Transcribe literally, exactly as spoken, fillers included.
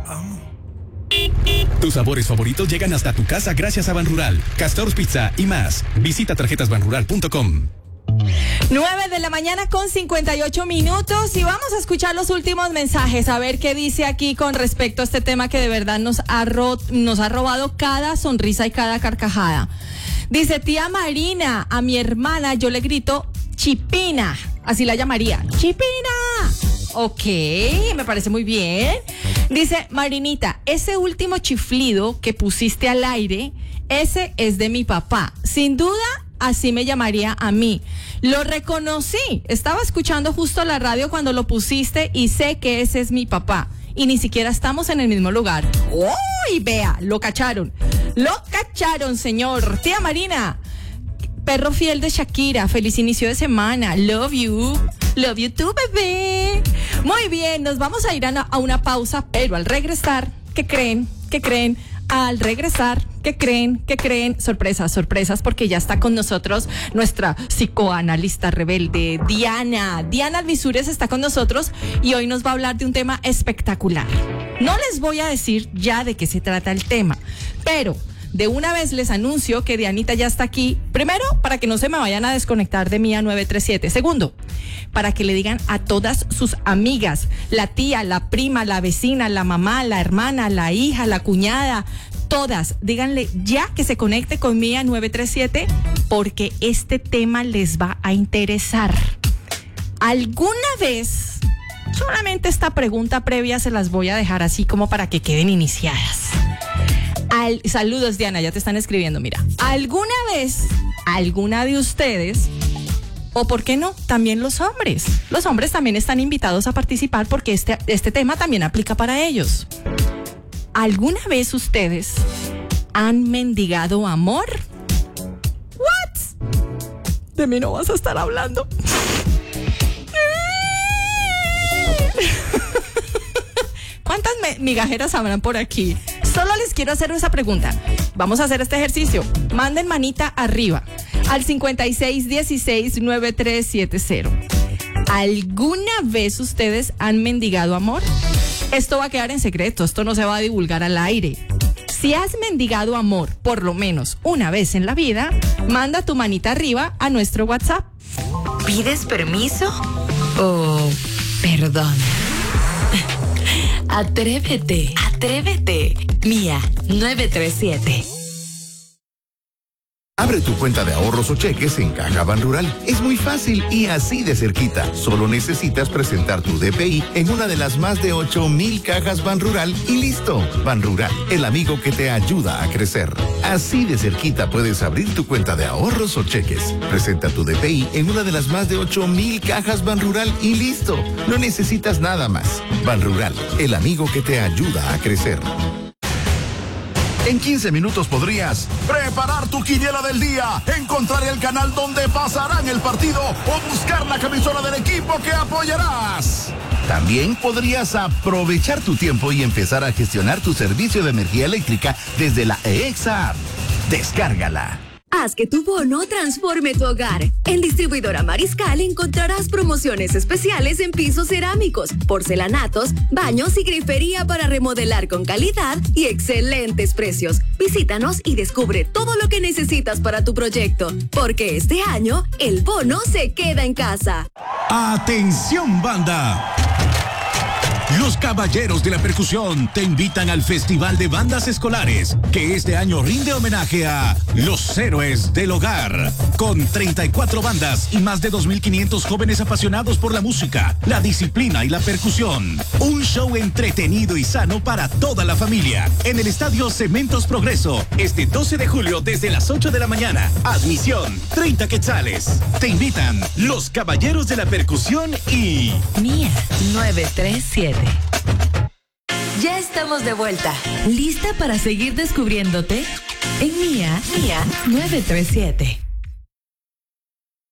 Tus sabores favoritos llegan hasta tu casa gracias a Banrural, Castor's Pizza y más. Visita tarjetas banrural punto com. nueve de la mañana con cincuenta y ocho minutos y vamos a escuchar los últimos mensajes, a ver qué dice aquí con respecto a este tema que de verdad nos ha, ro- nos ha robado cada sonrisa y cada carcajada. Dice, tía Marina, a mi hermana yo le grito Chipina, así la llamaría, Chipina. Ok, me parece muy bien. Dice, Marinita, ese último chiflido que pusiste al aire, ese es de mi papá. Sin duda, así me llamaría a mí. Lo reconocí. Estaba escuchando justo la radio cuando lo pusiste y sé que ese es mi papá. Y ni siquiera estamos en el mismo lugar. ¡Uy! Vea, lo cacharon. Lo cacharon, señor. Tía Marina, perro fiel de Shakira. Feliz inicio de semana. Love you. Love you too, bebé. Muy bien, nos vamos a ir a una, a una pausa, pero al regresar, ¿qué creen? ¿Qué creen? Al regresar, ¿qué creen? ¿Qué creen? Sorpresas, sorpresas, porque ya está con nosotros nuestra psicoanalista rebelde, Diana. Diana Alvisures está con nosotros y hoy nos va a hablar de un tema espectacular. No les voy a decir ya de qué se trata el tema, pero de una vez les anuncio que Dianita ya está aquí. Primero, para que no se me vayan a desconectar de Mía nueve tres siete. Segundo, para que le digan a todas sus amigas, la tía, la prima, la vecina, la mamá, la hermana, la hija, la cuñada, todas, díganle ya que se conecte con Mía nueve tres siete porque este tema les va a interesar. ¿Alguna vez, solamente esta pregunta previa se las voy a dejar así como para que queden iniciadas? Al, saludos, Diana, ya te están escribiendo, mira. ¿Alguna vez, alguna de ustedes, o por qué no, también los hombres? Los hombres también están invitados a participar porque este, este tema también aplica para ellos. ¿Alguna vez ustedes han mendigado amor? ¿What? De mí no vas a estar hablando. ¿Cuántas migajeras habrán por aquí? Solo les quiero hacer esa pregunta. Vamos a hacer este ejercicio. Manden manita arriba al cincuenta y seis dieciséis noventa y tres setenta. ¿Alguna vez ustedes han mendigado amor? Esto va a quedar en secreto, esto no se va a divulgar al aire. Si has mendigado amor por lo menos una vez en la vida, manda tu manita arriba a nuestro WhatsApp. ¿Pides permiso o perdón? Atrévete, atrévete. Mía nueve tres siete. Abre tu cuenta de ahorros o cheques en Caja Banrural. Es muy fácil y así de cerquita. Solo necesitas presentar tu D P I en una de las más de ocho mil cajas Banrural y listo. Banrural, el amigo que te ayuda a crecer. Así de cerquita puedes abrir tu cuenta de ahorros o cheques. Presenta tu D P I en una de las más de ocho mil cajas Banrural y listo. No necesitas nada más. Banrural, el amigo que te ayuda a crecer. En quince minutos podrías preparar tu quiniela del día, encontrar el canal donde pasarán el partido o buscar la camisola del equipo que apoyarás. También podrías aprovechar tu tiempo y empezar a gestionar tu servicio de energía eléctrica desde la EXA App. Descárgala. Haz que tu bono transforme tu hogar. En Distribuidora Mariscal encontrarás promociones especiales en pisos cerámicos, porcelanatos, baños y grifería para remodelar con calidad y excelentes precios. Visítanos y descubre todo lo que necesitas para tu proyecto, porque este año el bono se queda en casa. ¡Atención, banda! Los Caballeros de la Percusión te invitan al Festival de Bandas Escolares, que este año rinde homenaje a los héroes del hogar, con treinta y cuatro bandas y más de dos mil quinientos jóvenes apasionados por la música, la disciplina y la percusión. Un show entretenido y sano para toda la familia, en el Estadio Cementos Progreso, este doce de julio desde las ocho de la mañana. Admisión, treinta quetzales. Te invitan los Caballeros de la Percusión y... Mía nueve tres siete. Ya estamos de vuelta. ¿Lista para seguir descubriéndote? En Mía, Mía nueve tres siete.